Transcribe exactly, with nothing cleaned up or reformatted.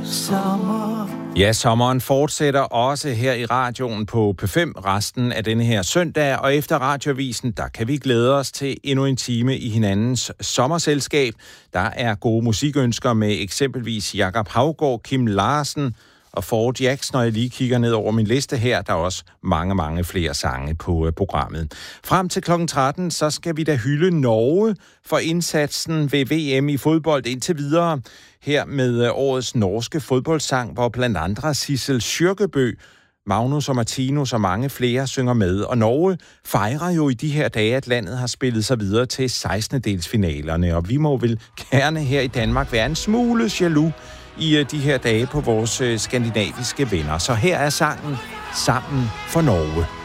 sommer. Ja, sommeren fortsætter også her i radioen på P fem resten af denne her søndag, og efter Radioavisen, der kan vi glæde os til endnu en time i hinandens sommerselskab. Der er gode musikønsker med eksempelvis Jakob Haugaard, Kim Larsen og Four Jacks, når jeg lige kigger ned over min liste her. Der er også mange, mange flere sange på programmet. Frem til klokken tretten, så skal vi da hylde Norge for indsatsen ved V M i fodbold indtil videre. Her med årets norske fodboldsang, hvor blandt andre Sissel Kyrkjebø, Magnus og Martinus og mange flere synger med. Og Norge fejrer jo i de her dage, at landet har spillet sig videre til sekstende-delsfinalerne. Og vi må vel gerne her i Danmark være en smule jaloux i de her dage på vores skandinaviske venner. Så her er sangen Sammen for Norge.